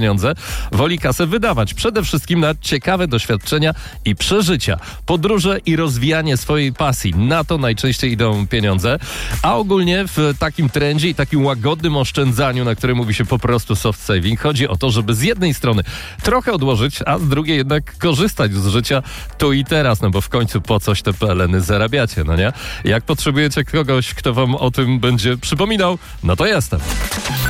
pieniądze, woli kasę wydawać. Przede wszystkim na ciekawe doświadczenia i przeżycia. Podróże i rozwijanie swojej pasji. Na to najczęściej idą pieniądze. A ogólnie w takim trendzie i takim łagodnym oszczędzaniu, na którym mówi się po prostu soft saving, chodzi o to, żeby z jednej strony trochę odłożyć, a z drugiej jednak korzystać z życia tu i teraz, no bo w końcu po coś te PLN-y zarabiacie, no nie? Jak potrzebujecie kogoś, kto wam o tym będzie przypominał, no to jestem.